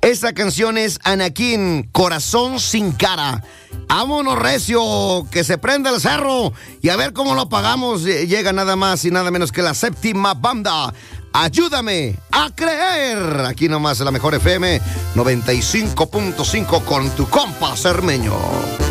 Esta canción es Anakin, Corazón sin cara. Vámonos recio, que se prenda el cerro y a ver cómo lo apagamos. Llega nada más y nada menos que la séptima banda. Ayúdame a creer. Aquí nomás en la mejor FM 95.5 con tu compa Cermeño.